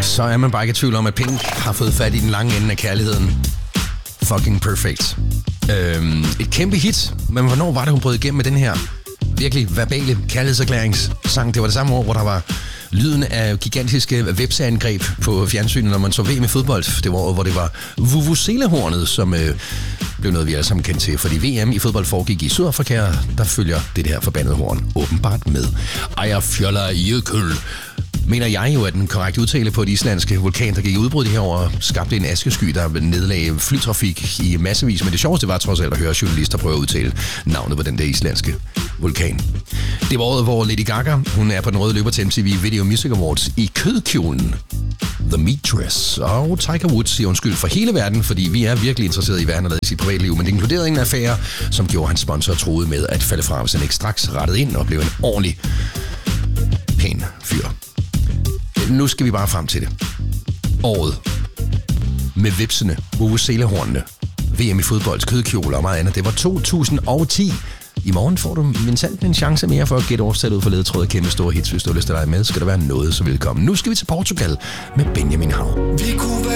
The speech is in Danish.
så er man bare ikke i tvivl om, at Pink har fået fat i den lange ende af kærligheden. Fucking Perfect. Et kæmpe hit, men hvornår var det, hun brød igennem med den her virkelig verbale kærlighedserklæringssang? Det var det samme år, hvor der var lyden af gigantiske webseangreb på fjernsynet, når man så VM i fodbold. Det var året, hvor det var Vuvuzela-hornet, som blev noget, vi alle sammen kendte til. Fordi VM i fodbold foregik i Sydafrika, og der følger det her forbandede horn åbenbart med. Eyjafjallajökull mener jeg jo, at den korrekte udtale på et islandske vulkan, der gik i udbrud det her år, skabte en askesky, der nedlagde flytrafik i massevis. Men det sjoveste var trods alt at høre journalister prøve at udtale navnet på den der islandske vulkan. Det var året, hvor Lady Gaga, hun er på den røde løber til MTV Video Music Awards i kødkjolen The Meat Dress. Og Tiger Woods siger undskyld for hele verden, fordi vi er virkelig interesserede i, hvad han har lavet i sit privatliv. Men det inkluderede en affære, som gjorde hans sponsor troede med at falde fra, hvis han ikke straks rettede ind og blev en ordentlig pæn fyr. Nu skal vi bare frem til det. Året med vipsene, vuvuzela-hornene, VM i fodbold, kødkjoler og meget andet. Det var 2010. I morgen får du mindsalt en chance mere for at gætte årstallet ud for ledetråd af kæmpe store hits. Hvis du har lyst til at lege med, skal der være noget, så velkommen. Nu skal vi til Portugal med Benjamin Hav.